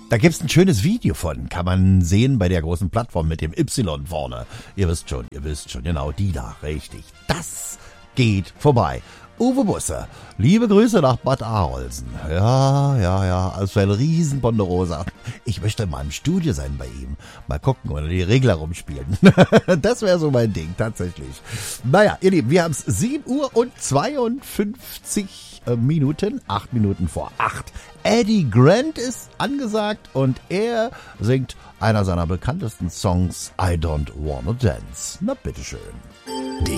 Da gibt's ein schönes Video von, kann man sehen bei der großen Plattform mit dem Y vorne. Ihr wisst schon, genau, die da, richtig. Das geht vorbei. Uwe Busse, liebe Grüße nach Bad Arolsen. Ja, also ein riesen Ponderosa. Ich möchte mal im Studio sein bei ihm. Mal gucken oder die Regler rumspielen. Das wäre so mein Ding, tatsächlich. Naja, ihr Lieben, wir haben es 7:52 8 Minuten vor 8. Eddie Grant ist angesagt und er singt einer seiner bekanntesten Songs, I Don't Wanna Dance. Na bitteschön.